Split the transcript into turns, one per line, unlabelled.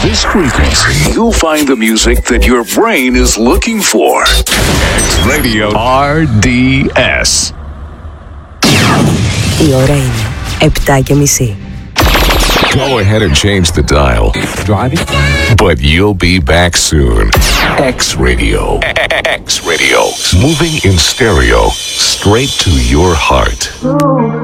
this frequency, you'll find the music that your brain is looking for. X Radio RDS.
Η ώρα είναι 7:30.
Go ahead and change the dial.
Driving?
But you'll be back soon. X Radio. X Radio. Moving in stereo straight to your heart.